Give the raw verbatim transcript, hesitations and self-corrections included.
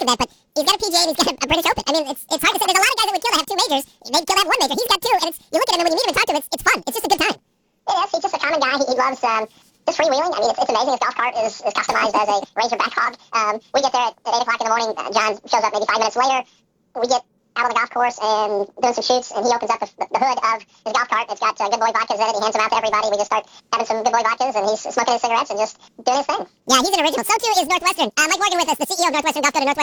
that, but he's got a P G A and he's got a, a British Open. I mean, it's it's hard to say. There's a lot of guys that would kill to have two majors. They'd kill to have one major. He's got two, and it's, you look at him and when you meet him and talk to him, it's, it's fun. It's just a good time. It is. He's just a common guy. He, he loves um, just freewheeling. I mean, it's, it's amazing. His golf cart is, is customized as a Razor back hog. Um, we get there at, at eight o'clock in the morning. Uh, John shows up maybe five minutes later. We get out on the golf course and doing some shoots, and he opens up the, the hood of his golf cart. It's got uh, Good Boy vodkas in it. He hands them out to everybody. We just start having some Good Boy vodkas, and he's smoking his cigarettes and just doing his thing. Yeah, he's an original. So too is Northwestern. Uh, Mike Morgan with us, the C E O of Northwestern Golf. Go to Northwestern.